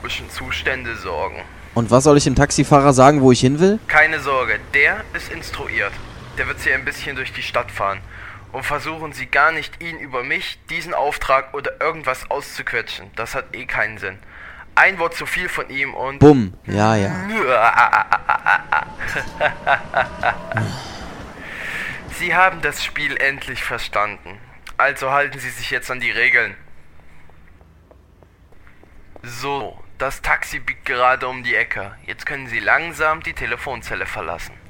komischen Zustände sorgen. Und was soll ich dem Taxifahrer sagen, wo ich hin will? Keine Sorge, der ist instruiert. Der wird Sie ein bisschen durch die Stadt fahren. Und versuchen Sie gar nicht, ihn über mich, diesen Auftrag oder irgendwas auszuquetschen. Das hat eh keinen Sinn. Ein Wort zu viel von ihm und... Bumm. Ja, ja. Sie haben das Spiel endlich verstanden. Also halten Sie sich jetzt an die Regeln. So, das Taxi biegt gerade um die Ecke. Jetzt können Sie langsam die Telefonzelle verlassen.